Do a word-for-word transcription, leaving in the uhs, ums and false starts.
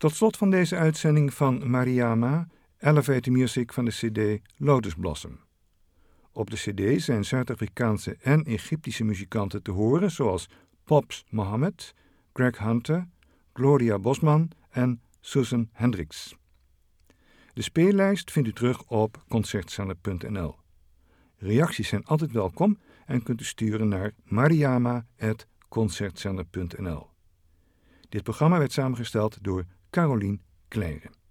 Tot slot van deze uitzending van Mariama, Elevator Music van de cd Lotus Blossom. Op de cd zijn Zuid-Afrikaanse en Egyptische muzikanten te horen, zoals Pops Mohammed, Greg Hunter, Gloria Bosman en Susan Hendricks. De speellijst vindt u terug op concertzender punt n l. Reacties zijn altijd welkom en kunt u sturen naar mariama apenstaartje concertzender punt n l. Dit programma werd samengesteld door Carolien Kleijer.